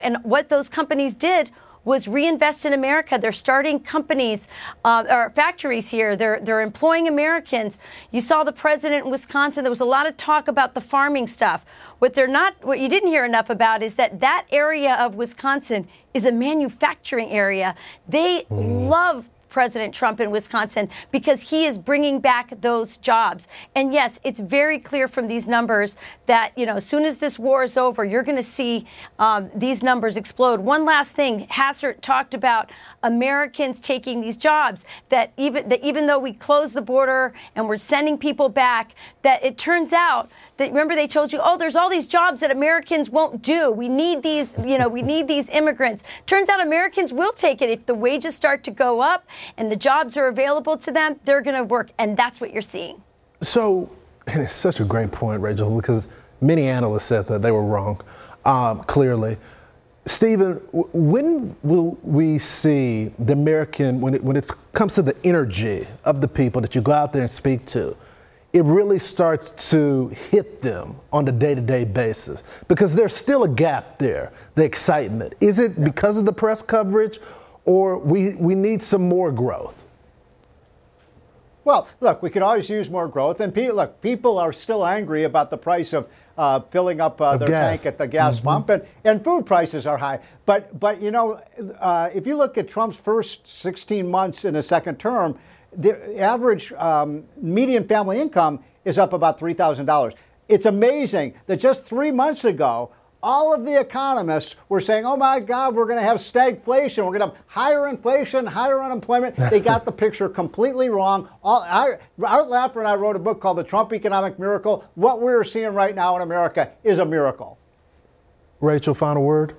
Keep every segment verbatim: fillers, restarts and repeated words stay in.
And what those companies did was reinvest in America. They're starting companies uh, or factories here. They're they're employing Americans. You saw the president in Wisconsin. There was a lot of talk about the farming stuff. What they're not, what you didn't hear enough about is that that area of Wisconsin is a manufacturing area. They mm. love President Trump in Wisconsin because he is bringing back those jobs. And yes, it's very clear from these numbers that, you know, as soon as this war is over, you're going to see um, these numbers explode. One last thing, Hassert talked about Americans taking these jobs, that even that even though we close the border and we're sending people back, that it turns out that, remember they told you, oh, there's all these jobs that Americans won't do. We need these, you know, we need these immigrants. Turns out Americans will take it if the wages start to go up and the jobs are available to them, they're going to work. And that's what you're seeing. So, and it's such a great point, Rachel, because many analysts said that they were wrong, um, clearly. Stephen, when will we see the American, when it, when it comes to the energy of the people that you go out there and speak to, it really starts to hit them on a day-to-day basis? Because there's still a gap there, the excitement. Is it yeah. because of the press coverage? Or we, we need some more growth? Well, look, we could always use more growth. And pe- look, people are still angry about the price of uh, filling up uh, their gas. tank at the gas mm-hmm. pump. And, and food prices are high. But, but you know, uh, if you look at Trump's first sixteen months in a second term, the average um, median family income is up about three thousand dollars. It's amazing that just three months ago, all of the economists were saying, oh, my God, we're going to have stagflation. We're going to have higher inflation, higher unemployment. They got the picture completely wrong. All, I, Art Laffer and I wrote a book called The Trump Economic Miracle. What we're seeing right now in America is a miracle. Rachel, final word?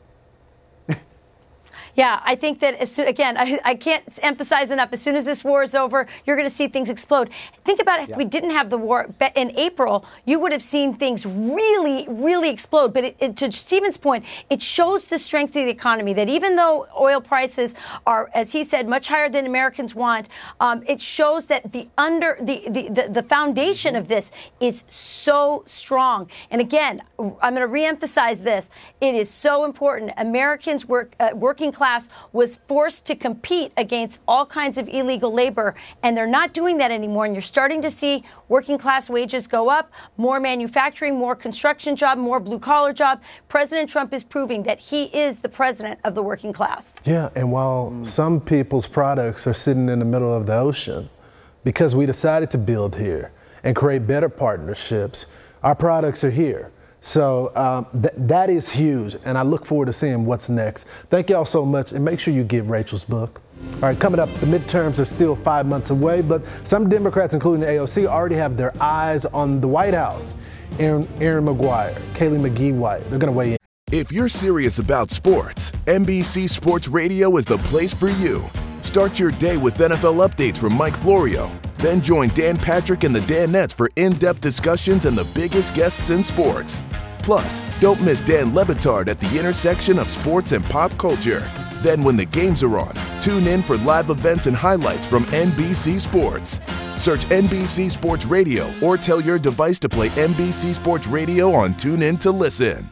Yeah, I think that, as soon, again, I, I can't emphasize enough, as soon as this war is over, you're going to see things explode. Think about if yeah. we didn't have the war in April, you would have seen things really, really explode. But it, it, to Stephen's point, it shows the strength of the economy, that even though oil prices are, as he said, much higher than Americans want, um, it shows that the under the, the, the, the foundation of this is so strong. And again, I'm going to reemphasize this. It is so important. Americans, work, uh, working class, was forced to compete against all kinds of illegal labor, and they're not doing that anymore. And you're starting to see working class wages go up, more manufacturing, more construction job, more blue collar job. President Trump is proving that he is the president of the working class. Yeah, and while mm. some people's products are sitting in the middle of the ocean, because we decided to build here and create better partnerships, our products are here. So um, th- that is huge, and I look forward to seeing what's next. Thank y'all so much, and make sure you get Rachel's book. All right, coming up, the midterms are still five months away, but some Democrats, including the A O C, already have their eyes on the White House. Aaron, Aaron McGuire, Kaylee McGee-White, they're going to weigh in. If you're serious about sports, N B C Sports Radio is the place for you. Start your day with N F L updates from Mike Florio. Then join Dan Patrick and the Danettes for in-depth discussions and the biggest guests in sports. Plus, don't miss Dan Le Batard at the intersection of sports and pop culture. Then when the games are on, tune in for live events and highlights from N B C Sports. Search N B C Sports Radio or tell your device to play N B C Sports Radio on TuneIn to listen.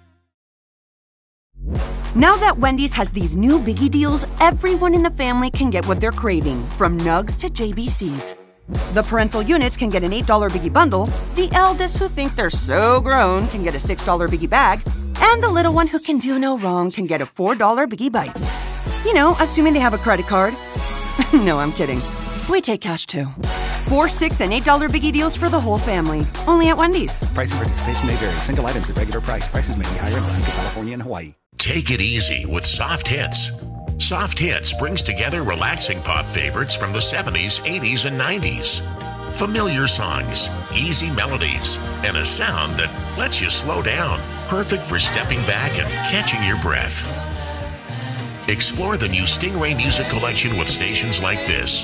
Now that Wendy's has these new Biggie deals, everyone in the family can get what they're craving, from nugs to J B Cs. The parental units can get an eight dollar Biggie bundle, the eldest who think they're so grown can get a six dollar Biggie bag, and the little one who can do no wrong can get a four dollar Biggie Bites. You know, assuming they have a credit card. No, I'm kidding. We take cash too. Four, six, and eight dollar Biggie deals for the whole family. Only at Wendy's. Price and participation may vary. Single items at regular price. Prices may be higher in Alaska, California, and Hawaii. Take it easy with Soft Hits. Soft Hits brings together relaxing pop favorites from the seventies, eighties, and nineties. Familiar songs, easy melodies, and a sound that lets you slow down. Perfect for stepping back and catching your breath. Explore the new Stingray Music Collection with stations like this.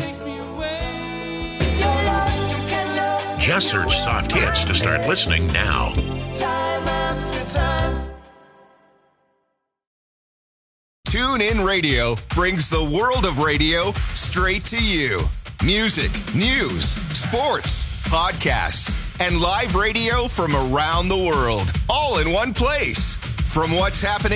Just search Soft Hits to start listening now. TuneIn Radio brings the world of radio straight to you. Music, news, sports, podcasts, and live radio from around the world, all in one place. From what's happening